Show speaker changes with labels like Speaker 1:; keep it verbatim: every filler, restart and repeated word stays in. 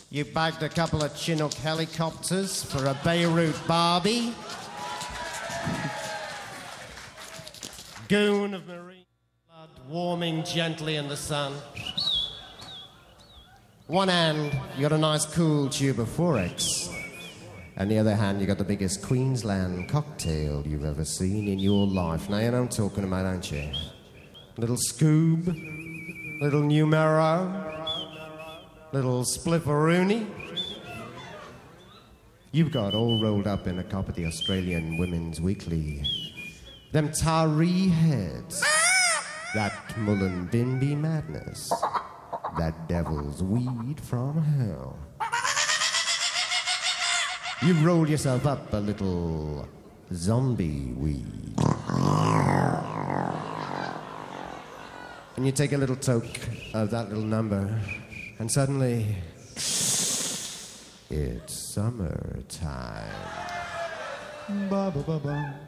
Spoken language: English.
Speaker 1: You bagged a couple of Chinook helicopters for a Beirut Barbie. Goon of marine blood warming gently in the sun. One hand, you got a nice cool tube of Forex. On the other hand, you got the biggest Queensland cocktail you've ever seen in your life. Now, you know what I'm talking about, don't you? Little Scoob, little Numero, little Splifferoony. You've got all rolled up in a copy of the Australian Women's Weekly. Them taree heads. That Mullumbimby madness. That devil's weed from hell. You roll yourself up a little zombie weed. And you take a little toke of that little number, and suddenly, it's summertime. Ba ba ba ba.